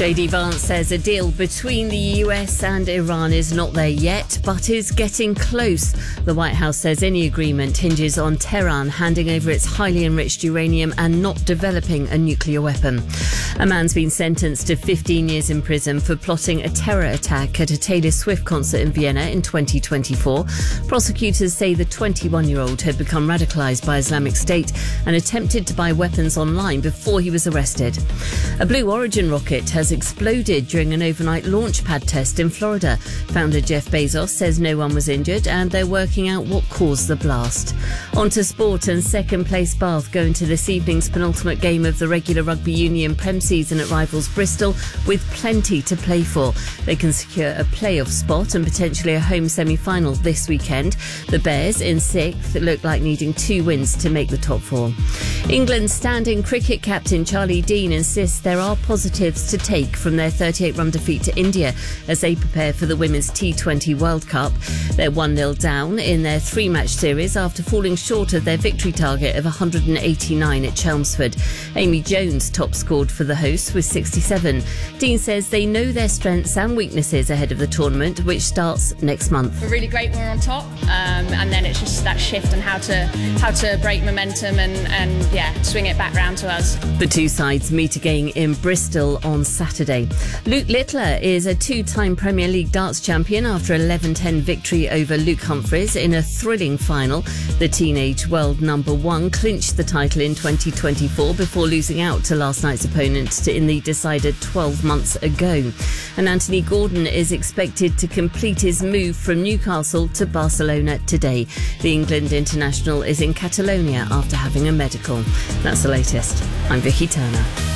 JD Vance says a deal between the US and Iran is not there yet, but is getting close. The White House says any agreement hinges on Tehran handing over its highly enriched uranium and not developing a nuclear weapon. A man's been sentenced to 15 years in prison for plotting a terror attack at a Taylor Swift concert in Vienna in 2024. Prosecutors say the 21-year-old had become radicalised by Islamic State and attempted to buy weapons online before he was arrested. A Blue Origin rocket has exploded during an overnight launch pad test in Florida. Founder Jeff Bezos says no one was injured and they're working out what caused the blast. On to sport, and second place Bath go into this evening's penultimate game of the regular Rugby Union Prem season at rivals Bristol with plenty to play for. They can secure a playoff spot and potentially a home semi-final this weekend. The Bears in sixth look like needing 2 wins to make the top 4. England's standing cricket captain Charlie Dean insists there are positives to take from their 38-run defeat to India as they prepare for the Women's T20 World Cup. They're 1-0 down in their 3-match series after falling short of their victory target of 189 at Chelmsford. Amy Jones top scored for the hosts with 67. Dean says they know their strengths and weaknesses ahead of the tournament, which starts next month. We're really great when we're on top, and then it's just that shift and how to break momentum and swing it back round to us. The two sides meet again in Bristol on Saturday. Luke Littler is a 2-time Premier League darts champion after 11-10 victory over Luke Humphries in a thrilling final. The teenage world number 1 clinched the title in 2024 before losing out to last night's opponent in the decider 12 months ago. And Anthony Gordon is expected to complete his move from Newcastle to Barcelona today. The England international is in Catalonia after having a medical. That's the latest. I'm Vicky Turner.